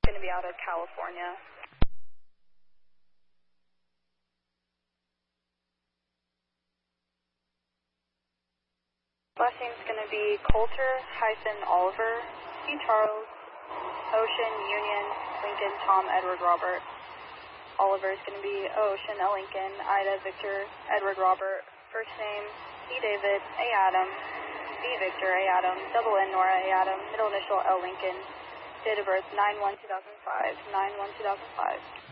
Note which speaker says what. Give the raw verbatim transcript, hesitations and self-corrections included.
Speaker 1: going to be out of California. Last name's going to be Coulter hyphen Oliver, C. Charles, Ocean, Union, Lincoln, Tom, Edward, Robert. Oliver is going to be Ocean, L. Lincoln, Ida, Victor, Edward, Robert. First name, E. David, A. Adam, V. Victor, A. Adam, double N. Nora, A. Adam, middle initial, L. Lincoln. Date of birth, nine one two thousand five, nine one two thousand five.